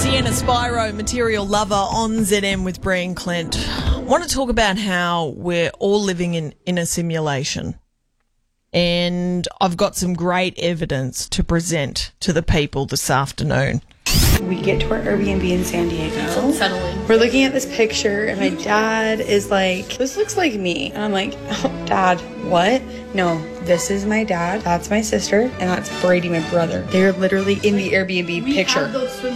Sienna Spyro, Material Lover on ZM with Brie and Clint. I want to talk about how we're all living in a simulation. And I've got some great evidence to present to the people this afternoon. We get to our Airbnb in San Diego. Settling. We're looking at this picture, and my dad is like, this looks like me. And I'm like, oh, Dad, what? No, this is my dad, that's my sister, and that's Brady, my brother. They're literally in the Airbnb picture.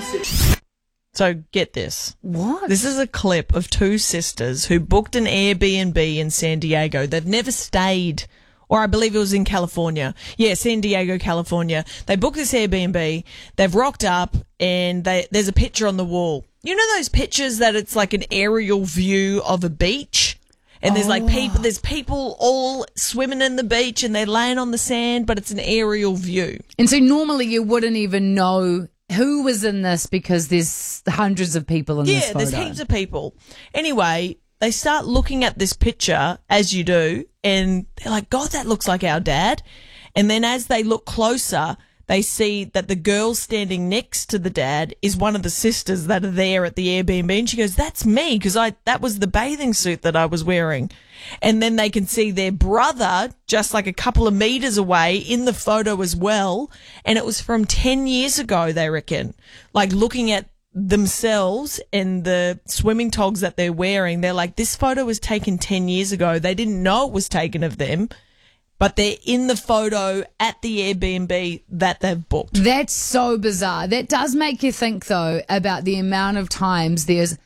So get this. What? This is a clip of two sisters who booked an Airbnb in San Diego. They've never stayed, or I believe it was in California. Yeah, San Diego, California. They booked this Airbnb. They've rocked up, and there's a picture on the wall. You know those pictures that it's like an aerial view of a beach? And there's like people all swimming in the beach, and they're laying on the sand, but it's an aerial view. And so normally you wouldn't even know who was in this because there's hundreds of people in this photo. Yeah, there's heaps of people. Anyway, they start looking at this picture, as you do, and they're like, God, that looks like our dad. And then as they look closer, they see that the girl standing next to the dad is one of the sisters that are there at the Airbnb. And she goes, that's me, because that was the bathing suit that I was wearing. And then they can see their brother just like a couple of meters away in the photo as well. And it was from 10 years ago, they reckon. Like looking at themselves and the swimming togs that they're wearing, they're like, this photo was taken 10 years ago. They didn't know it was taken of them, but they're in the photo at the Airbnb that they've booked. That's so bizarre. That does make you think, though, about the amount of times there's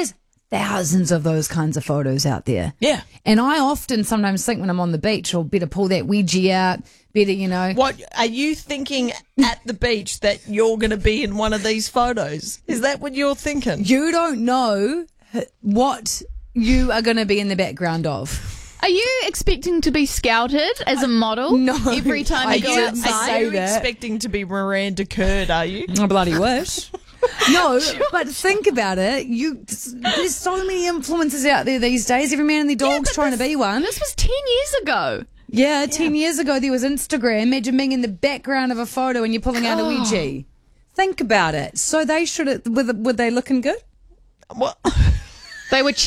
thousands of those kinds of photos out there. Yeah. And I often sometimes think when I'm on the beach, or better pull that Ouija out, better, you know. What, are you thinking at the beach that you're going to be in one of these photos? Is that what you're thinking? You don't know what you are going to be in the background of. Are you expecting to be scouted as a model No. every time you go outside? Are you expecting to be Miranda Curd, are you? I bloody wish. No, but think about it. There's so many influencers out there these days. Every man and their dog's trying to be one. This was 10 years ago. Yeah, 10 years ago there was Instagram. Imagine being in the background of a photo and you're pulling out a Ouija. Think about it. So they should. Were they looking good? What? They were